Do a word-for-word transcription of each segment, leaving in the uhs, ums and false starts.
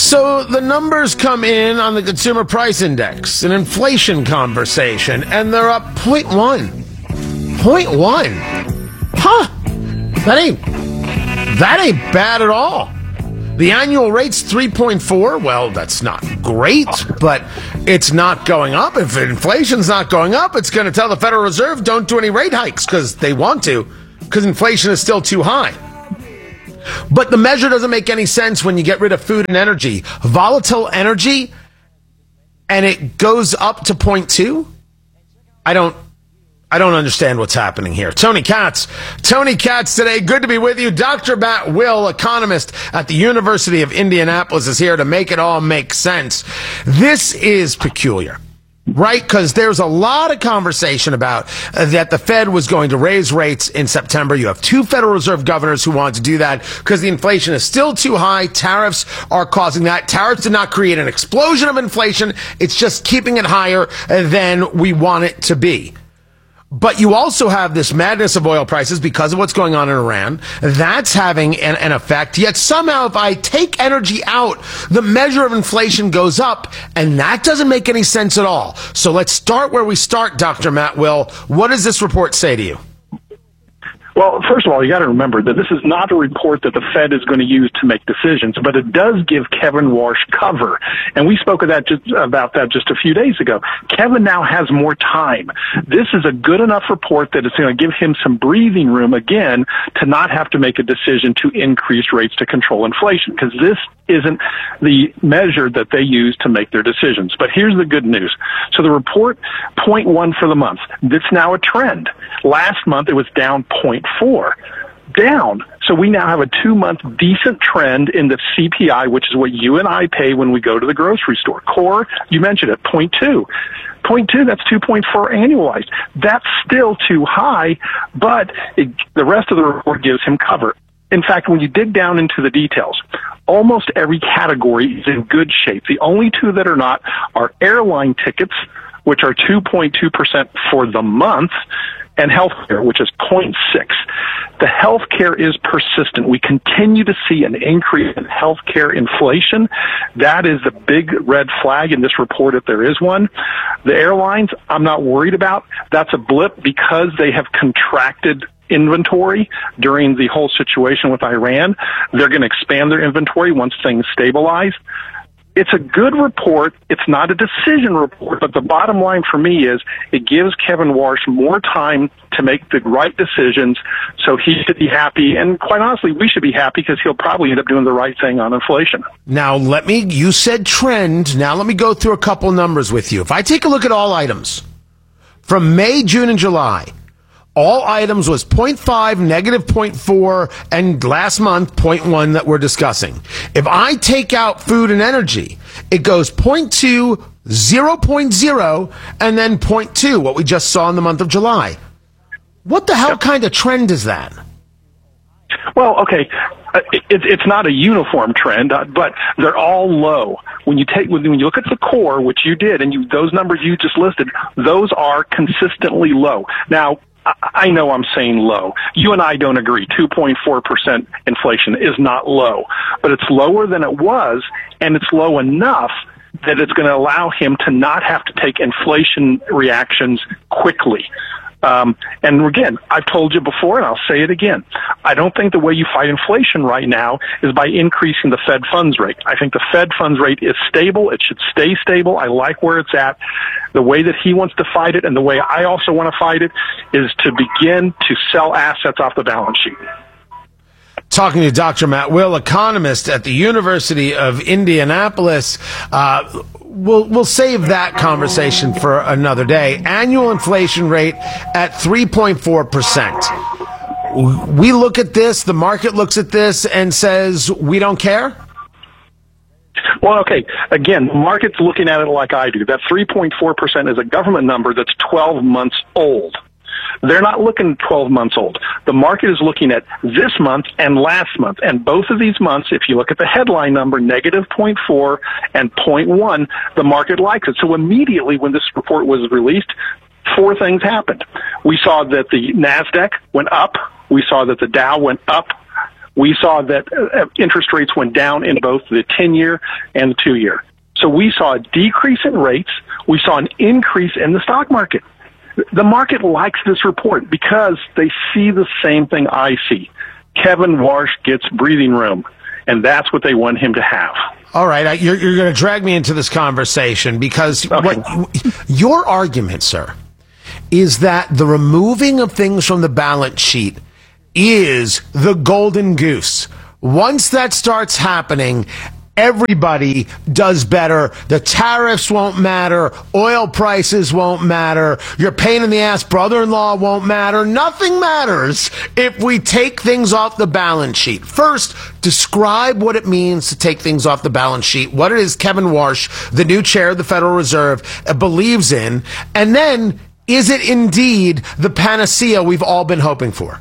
So the numbers come in on the consumer price index, an inflation conversation, and they're up zero point one. zero point one. Huh. That ain't, that ain't bad at all. The annual rate's three point four. Well, that's not great, but it's not going up. If inflation's not going up, it's going to tell the Federal Reserve don't do any rate hikes because they want to, because inflation is still too high. But the measure doesn't make any sense when you get rid of food and energy. Volatile energy, and it goes up to zero point two? I don't I don't understand what's happening here. Tony Katz. Tony Katz today. Good to be with you. Doctor Matt Will, economist at the University of Indianapolis, is here to make it all make sense. This is peculiar. Right, because there's a lot of conversation about uh, that the Fed was going to raise rates in September. You have two Federal Reserve governors who want to do that because the inflation is still too high. Tariffs are causing that. Tariffs did not create an explosion of inflation. It's just keeping it higher than we want it to be. But you also have this madness of oil prices because of what's going on in Iran. That's having an, an effect. Yet somehow if I take energy out, the measure of inflation goes up, and that doesn't make any sense at all. So let's start where we start, Doctor Matt Will. What does this report say to you? Well, first of all, you got to remember that this is not a report that the Fed is going to use to make decisions, but it does give Kevin Warsh cover. And we spoke of that just, about that just a few days ago. Kevin now has more time. This is a good enough report that it's going to give him some breathing room again to not have to make a decision to increase rates to control inflation, because this isn't the measure that they use to make their decisions. But here's the good news. So the report, zero point one for the month. It's now a trend. Last month it was down zero point four. Down. So we now have a two-month decent trend in the C P I, which is what you and I pay when we go to the grocery store. Core, you mentioned it, zero point two. zero point two, that's two point four annualized. That's still too high, but it, the rest of the report gives him cover. In fact, when you dig down into the details, almost every category is in good shape. The only two that are not are airline tickets, which are two point two percent for the month, and healthcare, which is zero point six. The healthcare is persistent. We continue to see an increase in healthcare inflation. That is the big red flag in this report, if there is one. The airlines, I'm not worried about. That's a blip because they have contracted inventory during the whole situation with Iran. They're going to expand their inventory once things stabilize. It's a good report. It's not a decision report, but the bottom line for me is it gives Kevin Warsh more time to make the right decisions, so he should be happy. And quite honestly, we should be happy because he'll probably end up doing the right thing on inflation. Now, let me, you said trend. Now, let me go through a couple numbers with you. If I take a look at all items from May, June, and July, all items was zero point five, negative zero point four, and last month, zero point one that we're discussing. If I take out food and energy, it goes zero point two, zero point zero, and then zero point two, what we just saw in the month of July. What the hell Yep. kind of trend is that? Well, okay, uh, it, it's not a uniform trend, uh, but they're all low. When you take, when you look at the core, which you did, and you, those numbers you just listed, those are consistently low. Now, I know I'm saying low. You and I don't agree. two point four percent inflation is not low, but it's lower than it was, and it's low enough that it's going to allow him to not have to take inflation reactions quickly. Um, and again, I've told you before, and I'll say it again. I don't think the way you fight inflation right now is by increasing the Fed funds rate. I think the Fed funds rate is stable. It should stay stable. I like where it's at. The way that he wants to fight it and the way I also want to fight it is to begin to sell assets off the balance sheet. Talking to Doctor Matt Will, economist at the University of Indianapolis. Uh, we'll, we'll save that conversation for another day. Annual inflation rate at three point four percent. We look at this, the market looks at this and says, we don't care? Well, okay, again, the market's looking at it like I do. That three point four percent is a government number that's twelve months old. They're not looking twelve months old. The market is looking at this month and last month. And both of these months, if you look at the headline number, negative zero point four and zero point one, the market likes it. So immediately when this report was released, four things happened. We saw that the NASDAQ went up. We saw that the Dow went up. We saw that uh, interest rates went down in both the ten-year and the two-year. So we saw a decrease in rates. We saw an increase in the stock market. The market likes this report because they see the same thing I see. Kevin Warsh gets breathing room, and that's what they want him to have. All right, I, you're, you're going to drag me into this conversation because Okay. what, your argument, sir, is that the removing of things from the balance sheet is the golden goose. Once that starts happening, everybody does better. The tariffs won't matter. Oil prices won't matter. Your pain in the ass brother-in-law won't matter. Nothing matters if we take things off the balance sheet. First, describe what it means to take things off the balance sheet, what it is Kevin Warsh, the new chair of the Federal Reserve, uh, believes in, and then, is it indeed the panacea we've all been hoping for?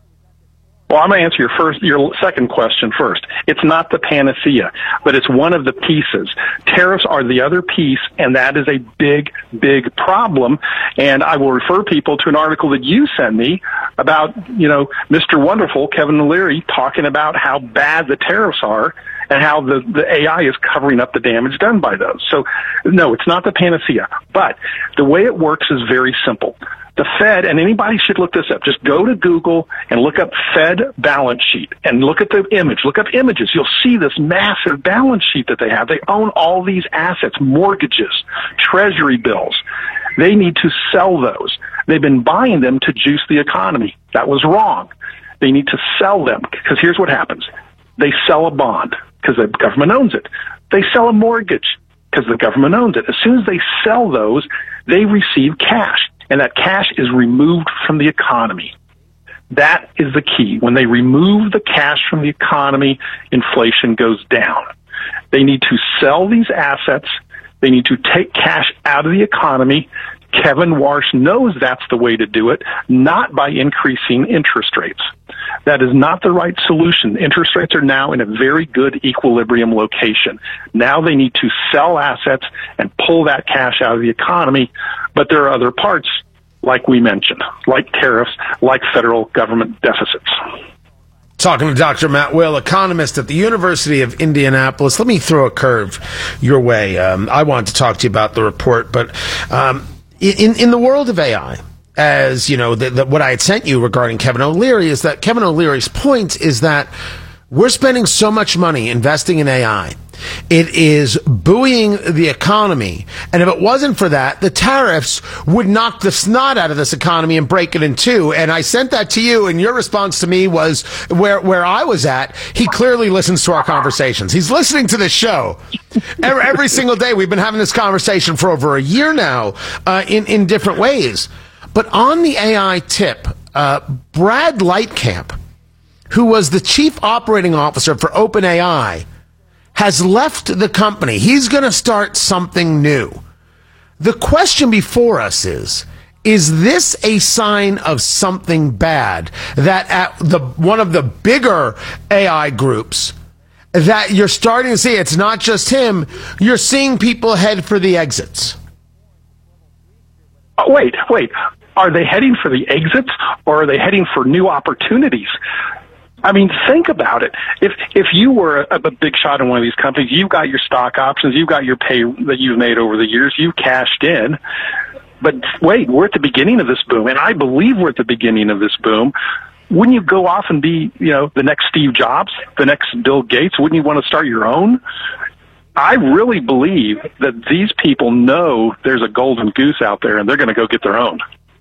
Well, I'm going to answer your first, your second question first. It's not the panacea, but it's one of the pieces. Tariffs are the other piece, and that is a big, big problem. And I will refer people to an article that you sent me about, you know, Mister Wonderful, Kevin O'Leary, talking about how bad the tariffs are and how the, the A I is covering up the damage done by those. So, no, it's not the panacea. But the way it works is very simple. The Fed, and anybody should look this up, just go to Google and look up Fed balance sheet and look at the image. Look up images. You'll see this massive balance sheet that they have. They own all these assets, mortgages, treasury bills. They need to sell those. They've been buying them to juice the economy. That was wrong. They need to sell them because here's what happens. They sell a bond because the government owns it. They sell a mortgage because the government owns it. As soon as they sell those, they receive cash. And that cash is removed from the economy. That is the key. When they remove the cash from the economy, inflation goes down. They need to sell these assets. They need to take cash out of the economy. Kevin Warsh knows that's the way to do it, not by increasing interest rates. That is not the right solution. Interest rates are now in a very good equilibrium location. Now they need to sell assets and pull that cash out of the economy. But there are other parts, like we mentioned, like tariffs, like federal government deficits. Talking to Doctor Matt Will, economist at the University of Indianapolis. Let me throw a curve your way. Um, I wanted to talk to you about the report, but um, in, in the world of A I, as you know, the, the, what I had sent you regarding Kevin O'Leary is that Kevin O'Leary's point is that we're spending so much money investing in A I. It is buoying the economy. And if it wasn't for that, the tariffs would knock the snot out of this economy and break it in two. And I sent that to you, and your response to me was where, where I was at. He clearly listens to our conversations. He's listening to this show. Every, every single day we've been having this conversation for over a year now, uh, in, in different ways. But on the A I tip, uh, Brad Lightcamp, who was the chief operating officer for OpenAI, has left the company. He's going to start something new. The question before us is, is this a sign of something bad that at the one of the bigger A I groups that you're starting to see, it's not just him, you're seeing people head for the exits? Oh, wait, wait. Are they heading for the exits or are they heading for new opportunities? I mean, think about it. If if you were a, a big shot in one of these companies, you've got your stock options, you've got your pay that you've made over the years, you've cashed in. But wait, we're at the beginning of this boom, and I believe we're at the beginning of this boom. Wouldn't you go off and be, you know, the next Steve Jobs, the next Bill Gates? Wouldn't you want to start your own? I really believe that these people know there's a golden goose out there, and they're going to go get their own.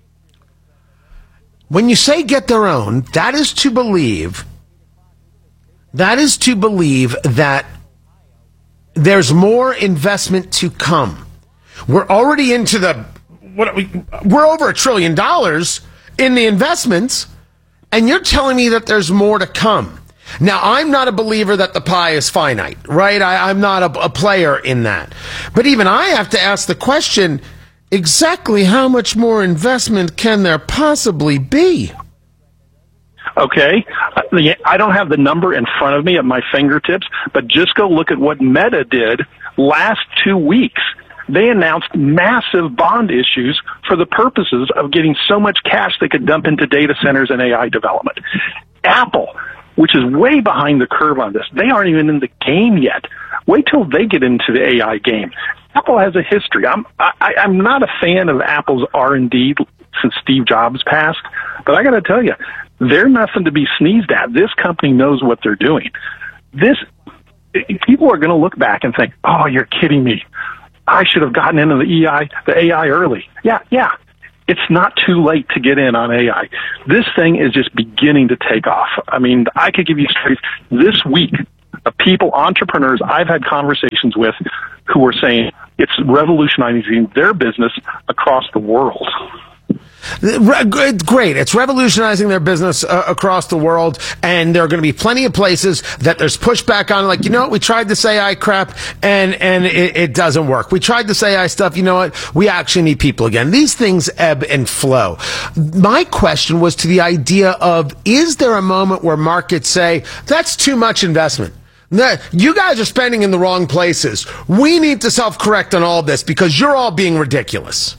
When you say get their own, that is to believe... That is to believe that there's more investment to come. We're already into the, what we, we're over a trillion dollars in the investments, and you're telling me that there's more to come. Now, I'm not a believer that the pie is finite, right? I, I'm not a, a player in that. But even I have to ask the question, exactly how much more investment can there possibly be? Okay, I don't have the number in front of me at my fingertips, but just go look at what Meta did last two weeks. They announced massive bond issues for the purposes of getting so much cash they could dump into data centers and A I development. Apple, which is way behind the curve on this. They aren't even in the game yet. Wait till they get into the A I game. Apple has a history. I'm I, I'm not a fan of Apple's R and D since Steve Jobs passed, but I got to tell you, they're nothing to be sneezed at. This company knows what they're doing. This people are going to look back and think, "Oh, you're kidding me! I should have gotten into the E I, the A I early." Yeah, yeah. It's not too late to get in on A I. This thing is just beginning to take off. I mean, I could give you stories this week of people, entrepreneurs I've had conversations with who are saying it's revolutionizing their business across the world. Great. It's revolutionizing their business uh, across the world, and there are going to be plenty of places that there's pushback on, like, you know what, we tried this A I crap, and, and it, it doesn't work. We tried this A I stuff, you know what, we actually need people again. These things ebb and flow. My question was to the idea of, is there a moment where markets say, that's too much investment? You guys are spending in the wrong places. We need to self-correct on all this because you're all being ridiculous.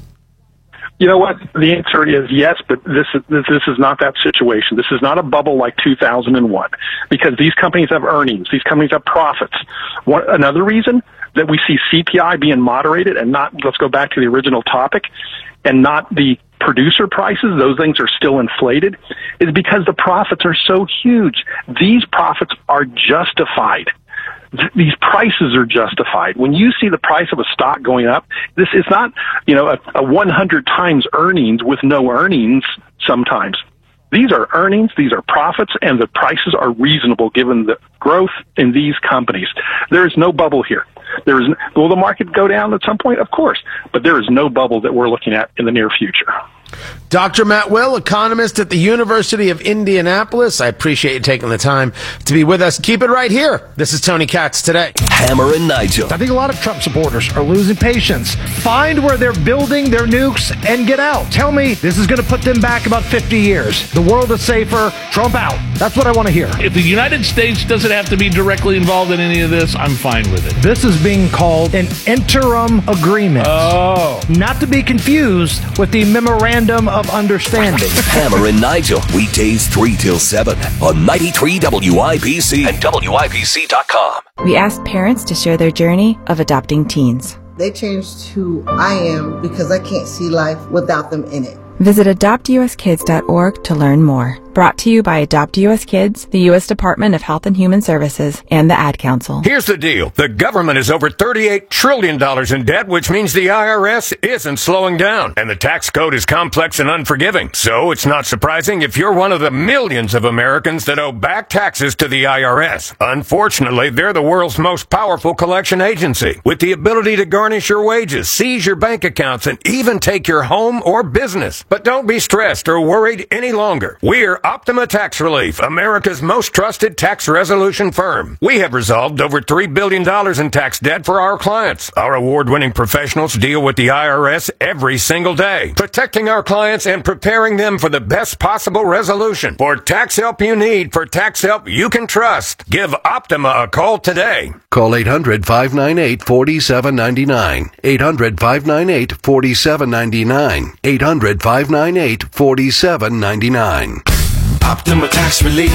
You know what? The answer is yes, but this is this is not that situation. This is not a bubble like two thousand one, because these companies have earnings. These companies have profits. One, another reason that we see C P I being moderated and not, let's go back to the original topic, and not the producer prices, those things are still inflated, is because the profits are so huge. These profits are justified. These prices are justified. When you see the price of a stock going up, this is not, you know, a, a one hundred times earnings with no earnings sometimes. These are earnings, these are profits, and the prices are reasonable given the growth in these companies. There is no bubble here. There is, will the market go down at some point? Of course. But there is no bubble that we're looking at in the near future. Doctor Matt Will, economist at the University of Indianapolis. I appreciate you taking the time to be with us. Keep it right here. This is Tony Katz Today. Hammer and Nigel. I think a lot of Trump supporters are losing patience. Find where they're building their nukes and get out. Tell me this is going to put them back about fifty years. The world is safer. Trump out. That's what I want to hear. If the United States doesn't have to be directly involved in any of this, I'm fine with it. This is being called an interim agreement. Oh. Not to be confused with the memorandum of understanding. Hammer and Nigel, weekdays three till seven on ninety-three W I B C and W I B C dot com. We asked parents to share their journey of adopting teens. They changed who I am because I can't see life without them in it. Visit adopt u s kids dot org to learn more. Brought to you by Adopt U S Kids, the U S Department of Health and Human Services, and the Ad Council. Here's the deal. The government is over thirty-eight trillion dollars in debt, which means the I R S isn't slowing down. And the tax code is complex and unforgiving. So it's not surprising if you're one of the millions of Americans that owe back taxes to the I R S. Unfortunately, they're the world's most powerful collection agency, with the ability to garnish your wages, seize your bank accounts, and even take your home or business. But don't be stressed or worried any longer. We're Optima Tax Relief, America's most trusted tax resolution firm. We have resolved over three billion dollars in tax debt for our clients. Our award-winning professionals deal with the I R S every single day, protecting our clients and preparing them for the best possible resolution. For tax help you need, for tax help you can trust, give Optima a call today. Call eight hundred, five nine eight, four seven nine nine. eight hundred, five nine eight, four seven nine nine. eight hundred, five nine eight, four seven nine nine. Optima Tax Relief.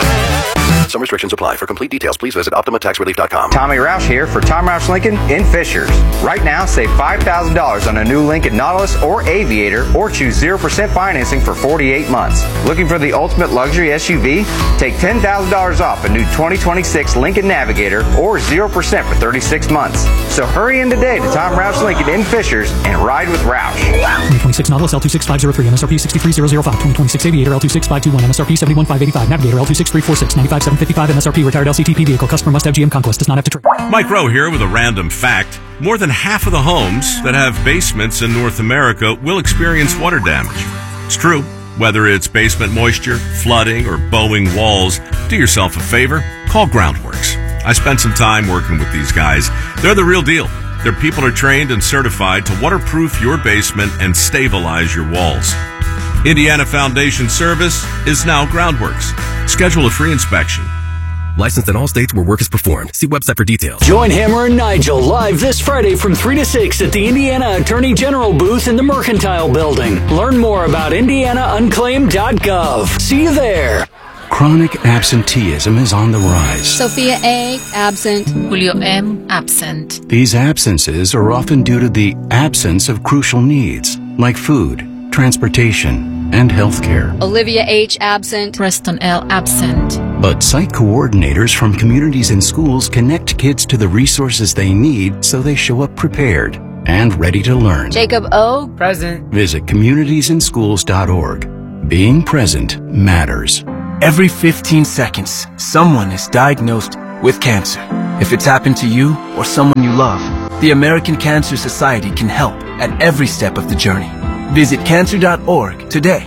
Some restrictions apply. For complete details, please visit Optima Tax Relief dot com. Tommy Roush here for Tom Roush Lincoln in Fishers. Right now, save five thousand dollars on a new Lincoln Nautilus or Aviator, or choose zero percent financing for forty-eight months. Looking for the ultimate luxury S U V? Take ten thousand dollars off a new twenty twenty-six Lincoln Navigator, or zero percent for thirty-six months. So hurry in today to Tom Roush Lincoln in Fishers and ride with Roush. twenty twenty-six Nautilus L two six five zero three, M S R P sixty-three thousand five. twenty twenty-six Aviator L two six five two one, M S R P seventy-one thousand five hundred eighty-five. Navigator L two six three four six, ninety-five thousand seven hundred fifty-five, M S R P retired L C T P vehicle. Customer must have G M Conquest. Does not have to trade. Mike Rowe here with a random fact. More than half of the homes that have basements in North America will experience water damage. It's true. Whether it's basement moisture, flooding, or bowing walls, do yourself a favor. Call Groundworks. I spent some time working with these guys. They're the real deal. Their people are trained and certified to waterproof your basement and stabilize your walls. Indiana Foundation Service is now Groundworks. Schedule a free inspection. Licensed in all states where work is performed. See website for details. Join Hammer and Nigel live this Friday from three to six at the Indiana Attorney General booth in the Mercantile Building. Learn more about indiana unclaimed dot gov. See you there. Chronic absenteeism is on the rise. Sophia A., absent. Julio M., absent. These absences are often due to the absence of crucial needs, like food, transportation, and health care. Olivia H., absent. Preston L., absent. But site coordinators from communities and schools connect kids to the resources they need so they show up prepared and ready to learn. Jacob O., present. Visit communities in schools dot org. Being present matters. Every fifteen seconds, someone is diagnosed with cancer. If it's happened to you or someone you love, the American Cancer Society can help at every step of the journey. Visit cancer dot org today.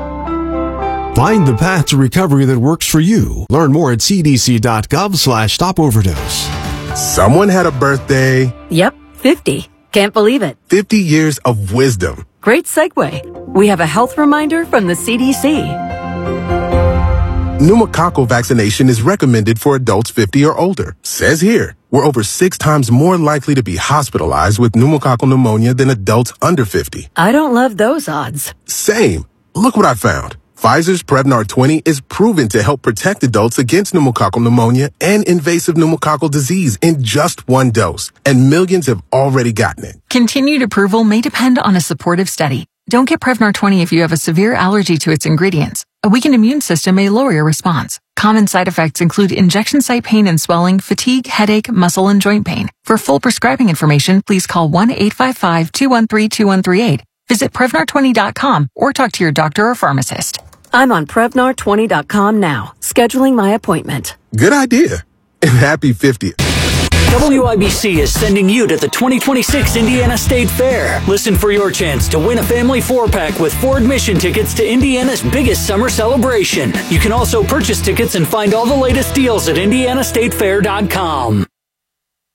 Find the path to recovery that works for you. Learn more at c d c dot gov slash stop overdose. Someone had a birthday. Yep, fifty. Can't believe it. fifty years of wisdom. Great segue. We have a health reminder from the C D C. Pneumococcal vaccination is recommended for adults fifty or older. Says here, we're over six times more likely to be hospitalized with pneumococcal pneumonia than adults under fifty. I don't love those odds. Same. Look what I found. Pfizer's Prevnar twenty is proven to help protect adults against pneumococcal pneumonia and invasive pneumococcal disease in just one dose, and millions have already gotten it. Continued approval may depend on a supportive study. Don't get Prevnar twenty if you have a severe allergy to its ingredients. A weakened immune system may lower your response. Common side effects include injection site pain and swelling, fatigue, headache, muscle, and joint pain. For full prescribing information, please call one eight five five, two one three, two one three eight. Visit Prevnar twenty dot com or talk to your doctor or pharmacist. I'm on Prevnar twenty dot com now, scheduling my appointment. Good idea. And happy fiftieth. W I B C is sending you to the twenty twenty-six Indiana State Fair. Listen for your chance to win a family four-pack with four admission tickets to Indiana's biggest summer celebration. You can also purchase tickets and find all the latest deals at indiana state fair dot com.